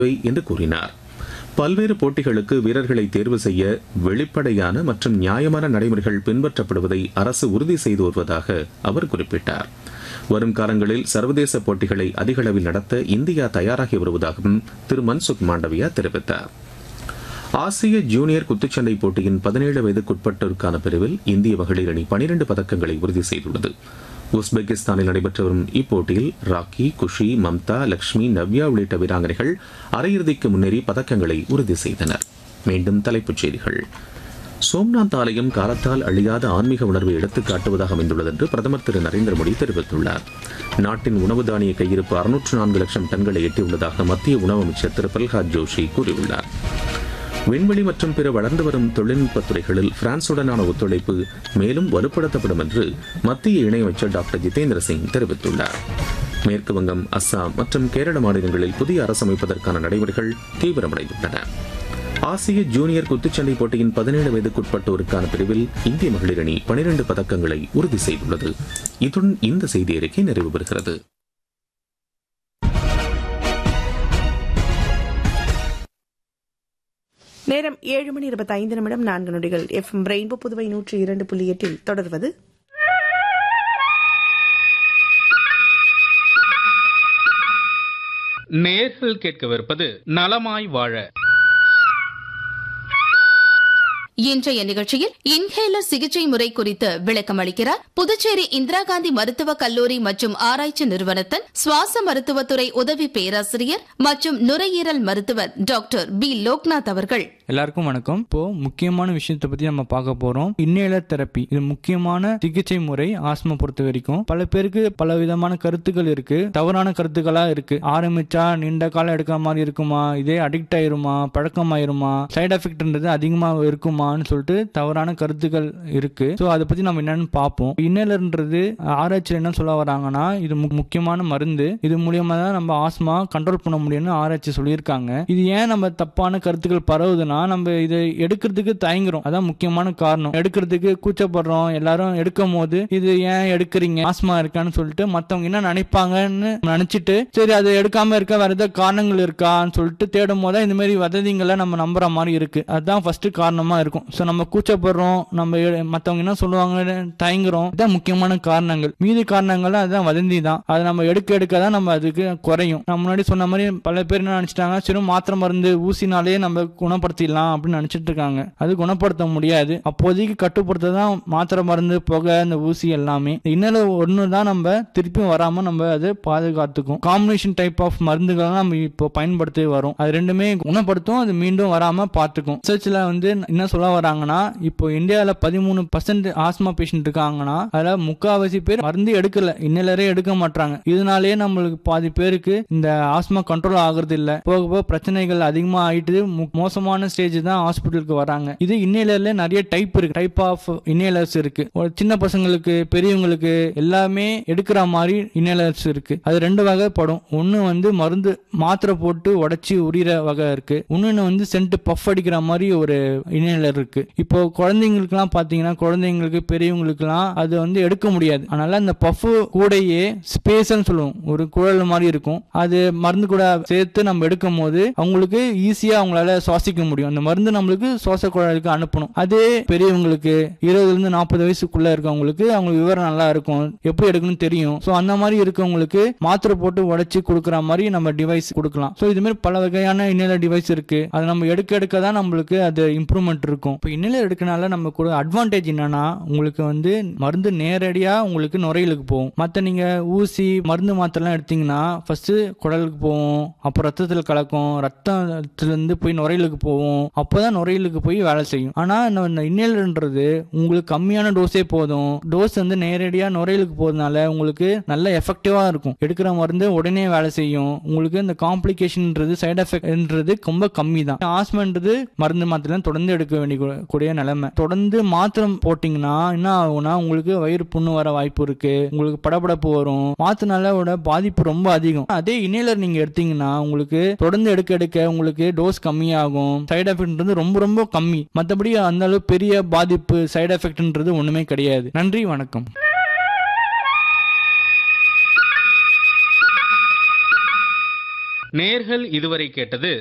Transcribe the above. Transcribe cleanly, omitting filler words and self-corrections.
என்று கூறினார். பல்வேறு போட்டிகளுக்கு வீரர்களை தேர்வு செய்ய வெளிப்படையான மற்றும் நியாயமான நடைமுறைகள் பின்பற்றப்படுவதை அரசு உறுதி செய்து வருவதாக அவர் குறிப்பிட்டார். வரும் காலங்களில் சர்வதேச போட்டிகளை அதிக அளவில் நடத்த இந்தியா தயாராகி வருவதாகவும் திரு மன்சுக் மாண்டவியா தெரிவித்தார். ஆசிய ஜூனியர் குத்துச்சண்டை போட்டியின் 17 வயதுக்குட்பட்டோருக்கான பிரிவில் இந்திய மகளிர் அணி 12 பதக்கங்களை உறுதி செய்துள்ளது. உஸ்பெகிஸ்தானில் நடைபெற்று வரும் இப்போட்டியில் ராக்கி, குஷி, மம்தா, லட்சுமி, நவ்யா உள்ளிட்ட வீராங்கனைகள் அரையிறுதிக்கு முன்னேறி பதக்கங்களை உறுதி செய்தனர். மீண்டும் தலைப்புச் செய்திகள். சோம்நாத் ஆலயம் காலத்தால் அழியாத ஆன்மீக உணர்வை எடுத்துக் காட்டுவதாக அமைந்துள்ளது என்று பிரதமர் திரு நரேந்திர மோடி தெரிவித்துள்ளார். நாட்டின் உணவு தானிய கையிருப்பு 604 லட்சம் டன்களை எட்டியுள்ளதாக மத்திய உணவு அமைச்சர் திரு பிரல்ஹாத் ஜோஷி கூறியுள்ளார். விண்வெளி மற்றும் பிற வளர்ந்து வரும் தொழில்நுட்பத் துறைகளில் பிரான்சுடனான ஒத்துழைப்பு மேலும் வலுப்படுத்தப்படும் என்று மத்திய இணையமைச்சர் டாக்டர் ஜிதேந்திர சிங் தெரிவித்துள்ளார். மேற்கு வங்கம், அஸ்ஸாம் மற்றும் கேரள மாநிலங்களில் புதிய அரசு அமைப்பதற்கான நடைமுறைகள் தீவிரமடைந்துள்ளன. ஆசிய ஜூனியர் குத்துச்சண்டை போட்டியின் 17 வயதுக்குட்பட்டோருக்கான பிரிவில் இந்திய மகளிர் அணி 12 பதக்கங்களை உறுதி செய்துள்ளது. இத்துடன் இந்த செய்தி அறிக்கை நிறைவு பெறுகிறது. நேரம் 7:25 4 எஃப்எம் ரெயின்போ புதுவை 102.8 தொடர்வது நேர்கள் கேட்கவிருப்பது நலமாய் வாழ. இன்றைய நிகழ்ச்சியில் இன்ஹேலர் சிகிச்சை முறை குறித்து விளக்கம் அளிக்கிறார் புதுச்சேரி இந்திரா காந்தி மருத்துவக் கல்லூரி மற்றும் ஆராய்ச்சி நிறுவனத்தின் சுவாச மருத்துவத்துறை உதவி பேராசிரியர் மற்றும் நுரையீரல் மருத்துவர் டாக்டர் பி லோக்நாத் அவர்கள். எல்லாருக்கும் வணக்கம். இப்போ முக்கியமான விஷயத்தை பத்தி நம்ம பார்க்க போறோம். இன்ஹேலர் தெரப்பி இது முக்கியமான சிகிச்சை முறை. ஆஸ்மா பொறுத்த வரைக்கும் பல பேருக்கு பல விதமான கருத்துக்கள் இருக்கு, தவறான கருத்துக்களா இருக்கு. ஆரம்பிச்சா நீண்ட காலம் எடுக்கிற மாதிரி இருக்குமா, இதே அடிக்ட் ஆயிருமா, பழக்கமாயிருமா, சைடு எஃபெக்ட்ன்றது அதிகமா இருக்குமான்னு சொல்லிட்டு தவறான கருத்துக்கள் இருக்கு. ஸோ அதை பத்தி நம்ம என்னன்னு பார்ப்போம். இன்ஹேலர்ன்றது ஆராய்ச்சியில் என்ன சொல்ல வராங்கன்னா, இது முக்கியமான மருந்து. இது மூலியமா தான் நம்ம ஆஸ்மா கண்ட்ரோல் பண்ண முடியும்னு ஆராய்ச்சி சொல்லியிருக்காங்க. இது ஏன் நம்ம தப்பான கருத்துக்கள் பரவுதுன்னா, நம்ம இதை எடுக்கிறதுக்கு தயங்குறோம். அதான் முக்கியமான காரணம். எடுக்கிறதுக்கு கூச்சப்படுறோம். எல்லாரும் எடுக்கும் போது இது ஏன் எடுக்கிறீங்க, ஆஸ்மா இருக்கான்னு சொல்லிட்டு மற்றவங்க என்ன நினைப்பாங்கன்னு நினைச்சிட்டு சரி அதை எடுக்காம இருக்க வேற ஏதாவது காரணங்கள் இருக்கான்னு சொல்லிட்டு தேடும் போது இந்த மாதிரி வதந்திங்களை நம்ம நம்புற மாதிரி இருக்கு. அதுதான் ஃபர்ஸ்ட் காரணமா இருக்கும். ஸோ நம்ம கூச்சப்படுறோம், நம்ம மற்றவங்க என்ன சொல்லுவாங்கன்னு தயங்குறோம். இதுதான் முக்கியமான காரணங்கள். மீதி காரணங்கள் அதுதான் வதந்தி தான். அதை நம்ம எடுக்க தான் நம்ம அதுக்கு குறையும். நான் முன்னாடி சொன்ன மாதிரி பல பேர் என்ன நினைச்சிட்டாங்க, சரி மாத்திரை மருந்து ஊசினாலே நம்ம குணப்படுத்திடலாம் அப்படின்னு நினைச்சிட்டு இருக்காங்க. அது குணப்படுத்த முடியாது. அப்போதைக்கு கட்டுப்படுத்த தான் மாத்திரை மருந்து, புகை, இந்த ஊசி எல்லாமே. இன்னும் ஒன்று தான் நம்ம திருப்பியும் வராம நம்ம அதை பாதுகாத்துக்கும். காம்பினேஷன் டைப் ஆஃப் மருந்துகள் நம்ம இப்போ பயன்படுத்தி வரோம். அது ரெண்டுமே குணப்படுத்தும், அது மீண்டும் வராம பார்த்துக்கும். ரிசர்ச்ல என்ன சொல்ல வராங்கன்னா, இப்போ இந்தியாவில் 13% ஆஸ்மா பேஷண்ட் இருக்காங்கன்னா அதுல முக்காவாசி பேர் மருந்து எடுக்கல, இன்னலரே எடுக்க மாட்டாங்க. இதனாலேயே நம்மளுக்கு பாதி பேருக்கு இந்த ஆஸ்மா கண்ட்ரோல் ஆகுறது இல்ல. போக போக பிரச்சனைகள் அதிகமா ஆயிட்டு மோசமான ஸ்டேஜ் தான் ஹாஸ்பிட்டலுக்கு வராங்க. இது இன்னேலர்ல நிறைய டைப் இருக்கு, டைப் ஆஃப் இன்னேலர்ஸ் இருக்கு. சின்ன பசங்களுக்கு, பெரியவங்களுக்கு எல்லாமே எடுக்கிற மாதிரி இன்னேலர்ஸ் இருக்கு. அது ரெண்டு வகைப்படும். ஒன்னு மருந்து மாத்திரை போட்டு உடைச்சி உரிகிற வகை இருக்கு. இன்னொன்னு சென்ட் பஃப் அடிக்கிற மாதிரி ஒரு இன்னேலர் இருக்கு. இப்போ குழந்தைங்களுக்குலாம் பாத்தீங்கன்னா, குழந்தைங்களுக்கு பெரியவங்களுக்குலாம் அது எடுக்க முடியாது. அதனால அந்த பஃப் கூடையே ஸ்பேஸ்ன்னு சொல்லுவோம், ஒரு குழல் மாதிரி இருக்கும். அது மருந்து கூட சேர்த்து நம்ம எடுக்கும் போது அவங்களுக்கு ஈஸியா அவங்களால சுவாசிக்க முடியும். அந்த மருந்து நம்மளுக்கு சுவாச குழலுக்கு அனுப்பணும். அதே பெரியவங்களுக்கு 20-40 வயசுக்குள்ள இருக்கவங்களுக்கு அவங்களுக்கு விவரம் நல்லா இருக்கும், எப்படி எடுக்கணும்னு தெரியும். ஸோ அந்த மாதிரி இருக்கவங்களுக்கு மாத்திரை போட்டு உடைச்சு கொடுக்குற மாதிரி நம்ம டிவைஸ் கொடுக்கலாம். ஸோ இது மாதிரி பல வகையான இன்னேலர் டிவைஸ் இருக்கு. அது நம்ம எடுக்க தான் நம்மளுக்கு அது இம்ப்ரூவ்மெண்ட் இருக்கும். இப்போ இன்னேலர் எடுக்கனால நம்ம கூட அட்வான்டேஜ் என்னன்னா, உங்களுக்கு மருந்து நேரடியா உங்களுக்கு நுரையீரலுக்கு போகும். மற்ற நீங்க ஊசி மருந்து மாத்திரைலாம் எடுத்தீங்கன்னா ஃபர்ஸ்ட் குடலுக்கு போகும், அப்புறம் ரத்தத்தில் கலக்கும், ரத்தத்திலிருந்து போய் நுரையீரலுக்கு போகும், அப்போதான் நுரையீரலுக்கு போய் வேலை செய்யும். ஆனா இந்த இன்னேலர்ன்றது உங்களுக்கு கம்மியான டோஸே போதும். டோஸ் நேரடியா நுரையீரலுக்கு போறதுனால உங்களுக்கு நல்ல எஃபெக்டிவா இருக்கும். எடுக்கிற மருந்து உடனே வேலை செய்யும். உங்களுக்கு இந்த காம்ப்ளிகேஷன்ன்றது, சைடு எஃபெக்ட்ன்றது ரொம்ப கம்மி தான். ஆஸ்மான்றது மருந்து மாத்திரை தொடர்ந்து எடுக்க வேண்டிய கூடிய நிலைமை. தொடர்ந்து மாத்திரை போட்டீங்கன்னா என்ன ஆகும்னா, உங்களுக்கு வயிறு புண்ணு வர வாய்ப்பு இருக்கு, உங்களுக்கு படபடப்பு வரும், மாத்தினால பாதிப்பு ரொம்ப அதிகம். அதே இன்னேலர் நீங்க எடுத்தீங்கன்னா உங்களுக்கு தொடர்ந்து எடுக்க உங்களுக்கு டோஸ் கம்மியாகும், சைடு எஃபெக்ட்ன்றது ரொம்ப ரொம்ப கம்மி. மற்றபடி அந்த அளவு பெரிய பாதிப்பு சைடு எஃபெக்ட்ன்றது ஒண்ணுமே கிடையாது. நன்றி, வணக்கம். நேர்கள் இதுவரை கேட்டது